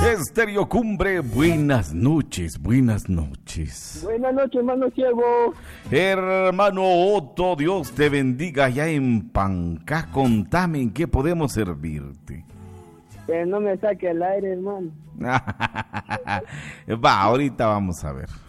Estéreo Cumbre, buenas noches, buenas noches. Buenas noches, hermano Siervo. Hermano Otto, Dios te bendiga allá en Pancá. Contame en qué podemos servirte. Que no me saque el aire, hermano. Va, ahorita vamos a ver.